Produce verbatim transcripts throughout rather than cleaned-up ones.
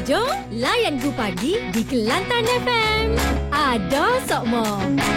Jom layan Gu Pagi di Kelantan F M. Ada Sokmo.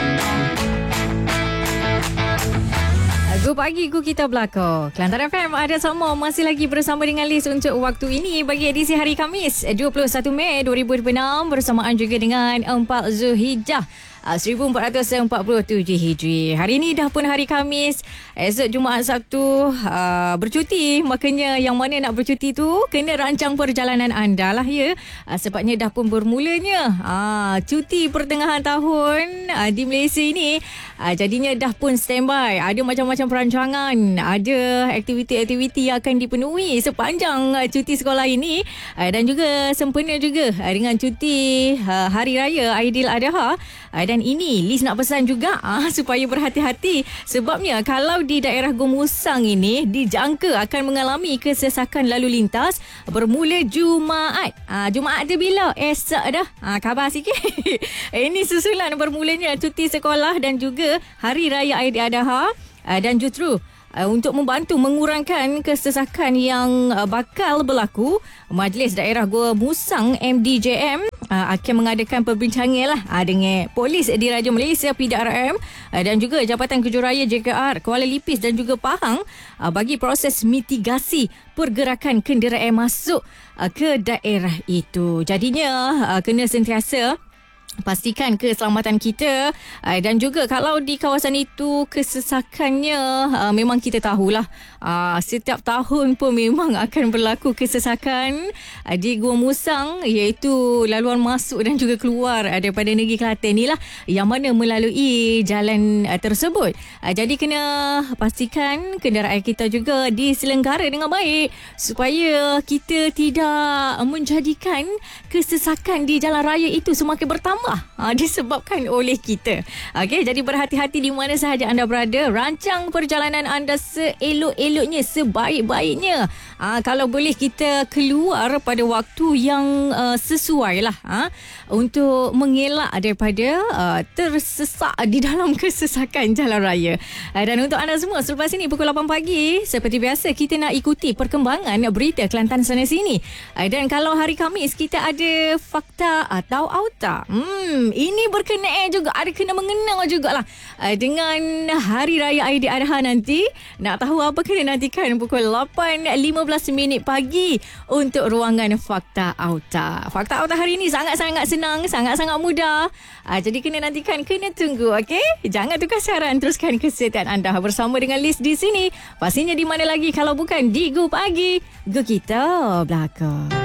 Gu Pagi, Gu kita belakang. Kelantan F M, ada Sokmo masih lagi bersama dengan Liz untuk waktu ini bagi edisi hari Khamis dua puluh satu Mei dua ribu dua puluh enam bersamaan juga dengan empat Zulhijjah seribu empat ratus empat puluh tujuh Hijri. Hari ini dah pun hari Khamis, esok Jumaat Sabtu uh, bercuti. Makanya yang mana nak bercuti tu kena rancang perjalanan anda lah ya. Uh, sebabnya dah pun bermulanya uh, cuti pertengahan tahun uh, di Malaysia ini. Uh, jadinya dah pun standby. Ada macam-macam perancangan, ada aktiviti-aktiviti yang akan dipenuhi sepanjang uh, cuti sekolah ini. Uh, dan juga sempena juga uh, dengan cuti uh, Hari Raya Aidiladha. Uh, dan ini Liz nak pesan juga ah, supaya berhati-hati. Sebabnya kalau di daerah Gomusang ini dijangka akan mengalami kesesakan lalu lintas bermula Jumaat. Ah, Jumaat tu bila? Esok dah. Ah, khabar sikit. Ini susulan bermulanya cuti sekolah dan juga Hari Raya Aidiladha. Ah, dan justru Uh, untuk membantu mengurangkan kesesakan yang uh, bakal berlaku, Majlis Daerah Gomusang M D J M uh, akan mengadakan perbincangan lah uh, dengan Polis Diraja Malaysia P D R M uh, dan juga Jabatan Kejuraya J K R Kuala Lipis dan juga Pahang uh, bagi proses mitigasi pergerakan kenderaan masuk uh, ke daerah itu. Jadinya uh, kena sentiasa pastikan keselamatan kita uh, dan juga kalau di kawasan itu kesesakannya uh, memang kita tahulah uh, setiap tahun pun memang akan berlaku kesesakan uh, di Gomusang, iaitu laluan masuk dan juga keluar uh, daripada negeri Kelantan ni lah yang mana melalui jalan uh, tersebut. Uh, jadi kena pastikan kenderaan kita juga diselenggara dengan baik supaya kita tidak menjadikan kesesakan di jalan raya itu semakin bertambah Ha, disebabkan oleh kita. Okey, jadi berhati-hati di mana sahaja anda berada. Rancang perjalanan anda seelok-eloknya, sebaik-baiknya. Ha, kalau boleh kita keluar pada waktu yang uh, sesuai lah ha, untuk mengelak daripada uh, tersesak di dalam kesesakan jalan raya. Uh, dan untuk anda semua, selepas ini pukul lapan pagi, seperti biasa kita nak ikuti perkembangan berita Kelantan sana sini. Uh, dan kalau hari Khamis kita ada fakta atau auta. Hmm Hmm, ini berkenaan juga, ada kena mengenal jugalah uh, dengan Hari Raya Aidiladha nanti. Nak tahu apa, kena nantikan pukul lapan lima belas minit pagi untuk ruangan Fakta Auta. Fakta Auta hari ini sangat-sangat senang, sangat-sangat mudah. Uh, jadi kena nantikan, kena tunggu, okey? Jangan tukar siaran, teruskan kesetiaan anda bersama dengan Liz di sini. Pastinya di mana lagi kalau bukan di Gu Pagi, Gu kita belakang.